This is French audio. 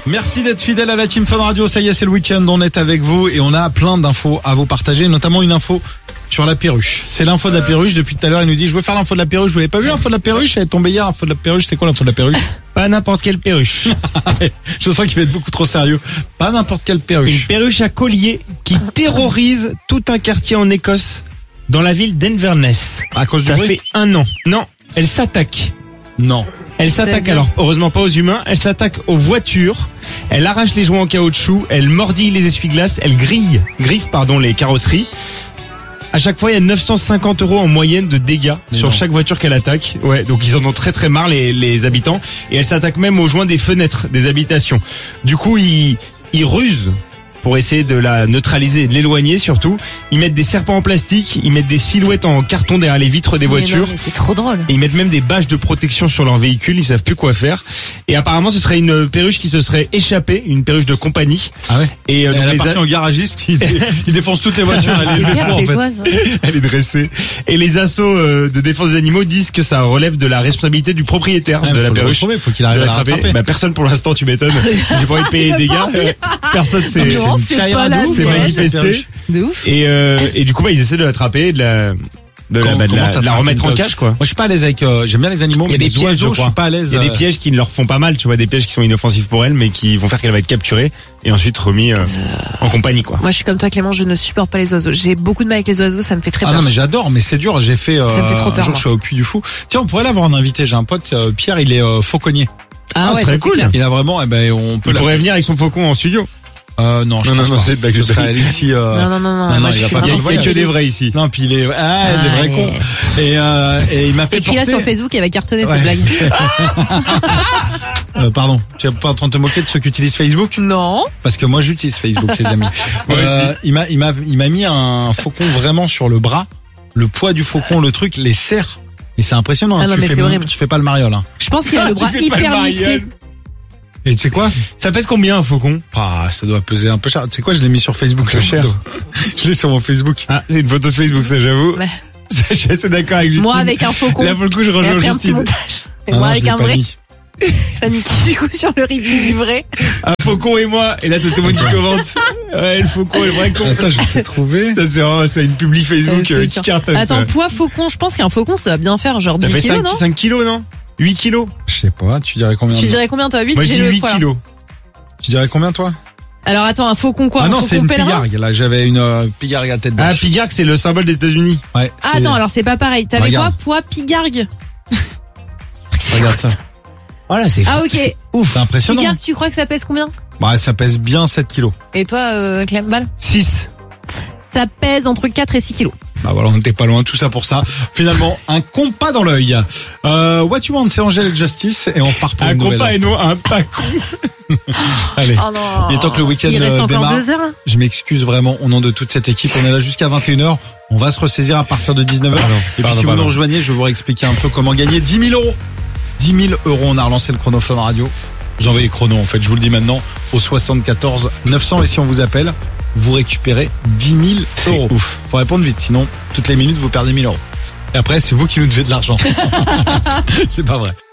Merci d'être fidèle à la Team Fun Radio. Ça y est, c'est le week-end, on est avec vous et on a plein d'infos à vous partager, notamment une info sur la perruche. C'est l'info de la perruche. Depuis tout à l'heure, il nous dit, je veux faire l'info de la perruche. Vous l'avez pas vu, l'info de la perruche? Elle est tombée hier, l'info de la perruche. C'est quoi l'info de la perruche? Pas n'importe quelle perruche. Je sens qu'il va être beaucoup trop sérieux. Pas n'importe quelle perruche. Une perruche à collier qui terrorise tout un quartier en Écosse, dans la ville d'Inverness. À cause du Ça bruit? fait 1 an. Non, elle s'attaque. Non. Elle s'attaque alors, heureusement pas aux humains, elle s'attaque aux voitures, elle arrache les joints en caoutchouc, elle mordille les essuie-glaces, elle griffe les carrosseries. À chaque fois, il y a 950 € en moyenne de dégâts sur chaque voiture qu'elle attaque. Ouais, donc ils en ont très très marre les habitants. Et elle s'attaque même aux joints des fenêtres des habitations. Du coup, ils rusent pour essayer de la neutraliser et de l'éloigner surtout. Ils mettent des serpents en plastique, ils mettent des silhouettes en carton derrière les vitres des voitures. Non, mais c'est trop drôle. Et ils mettent même des bâches de protection sur leur véhicule, ils savent plus quoi faire. Et apparemment, ce serait une perruche qui se serait échappée, une perruche de compagnie. Ah ouais? Et donc elle appartient au garagiste qui il défonce toutes les voitures. Elle est levée pour, en fait. Quoi, ça? Elle est dressée. Et les assos de défense des animaux disent que ça relève de la responsabilité du propriétaire de la perruche. Il faut qu'il arrive à la rattraper. Bah, personne pour l'instant, tu m'étonnes. J'ai pas envie de payer les dégâts. Personne s'est manifesté. De ouf. Et du coup, ils essaient de l'attraper, de la remettre en cage, quoi. Moi, je suis pas à l'aise avec, j'aime bien les animaux, mais les oiseaux, je suis pas à l'aise. Il y a des pièges qui ne leur font pas mal, tu vois, des pièges qui sont inoffensifs pour elle, mais qui vont faire qu'elle va être capturée et ensuite remis en compagnie, quoi. Moi, je suis comme toi, Clément, je ne supporte pas les oiseaux. J'ai beaucoup de mal avec les oiseaux, ça me fait très peur. Ah non, mais j'adore, mais c'est dur. J'ai fait, ça me fait trop peur, un jour, je suis au Puy du Fou. Tiens, on pourrait l'avoir en invité. J'ai un pote, Pierre, il est fauconnier. Ah ouais, ça serait c'est cool. clair. Il a vraiment, on peut Il pourrait venir avec son faucon en studio. Non, je pense pas. c'est une blague. Je serais ici, Non, moi, il je va suis pas faire Il y le a que voyage. des vrais ici. Non, puis il est, des vrais cons. Et il m'a fait Écris-la porter. sur Facebook, elle va cartonner Ouais. cette blague. Pardon. Tu es pas en train de te moquer de ceux qui utilisent Facebook? Non. Parce que moi, j'utilise Facebook, les amis. Moi aussi. Il m'a mis un faucon vraiment sur le bras. Le poids du faucon, le truc, les serre. Et c'est impressionnant. Ah non, mais c'est horrible. Tu fais pas le mariole, hein. Je pense qu'il a le bras Tu fais pas le hyper musclé. mariole. Et tu sais quoi? Ça pèse combien un faucon? Ah, ça doit peser un peu cher. Tu sais quoi? Je l'ai mis sur Facebook, peu la cher. photo. Je l'ai sur mon Facebook. Ah, c'est une photo de Facebook, ça, j'avoue. Ouais. Ça, je suis assez d'accord avec Justine. Moi avec un faucon. Là, pour le coup, je Et rejoins après un petit Justine. montage. Et Ah moi non, avec je l'ai un pas vrai. mis. Fanny qui du coup sur le review du vrai. Un faucon et moi. Et là, t'as tout le monde qui commente. Ouais, le faucon et le vrai con. Attends, je vais essayer de trouver. Ça, c'est vraiment, c'est une publi Facebook C'est qui sûr. cartonne. Attends, ça. poids faucon, je pense qu'un faucon ça va bien faire genre Ça 10 fait kilos, non? 5 kilos, non? 8 kilos? Je sais pas, tu dirais combien? Tu dirais combien toi? 8, Moi, je j'ai dis le 8 poids, là. kilos. Tu dirais combien, toi? Alors attends, un faucon quoi? Ah Un non, faucon c'est une pèlerin. pigargue. Là, j'avais une pigargue à tête Ah, blanche. pigargue, c'est le symbole des États-Unis. Ouais. Ah c'est- attends, alors c'est pas pareil. T'avais quoi? Regarde. Poids pigargue. Regarde ça. Voilà, c'est Ah ok. Ouf, c'est impressionnant. Pigargue, tu crois que ça pèse combien? Bah, ça pèse bien 7 kilos. Et toi, Clem Ball? 6. Ça pèse entre 4 et 6 kilos. Bah voilà, on n'était pas loin, tout ça pour ça. Finalement, un compas dans l'œil. What You Want, c'est Angèle Justice et on part pour Un une nouvelle compas heure. et non un pacon. Allez. Oh non. Il est temps que le week-end Il reste encore démarre. 2 heures là. Je m'excuse vraiment au nom de toute cette équipe. On est là jusqu'à 21h. On va se ressaisir à partir de 19h. Et puis si vous nous rejoignez, je vais vous réexpliquer un peu comment gagner 10 000 €. 10 000 €. On a relancé le chronophone radio. Vous envoyez chrono en fait, je vous le dis maintenant, au 74 900. Et si on vous appelle, vous récupérez 10 000 €. Ouf. Faut répondre vite, sinon toutes les minutes vous perdez 1 000 €. Et après, c'est vous qui nous devez de l'argent. C'est pas vrai.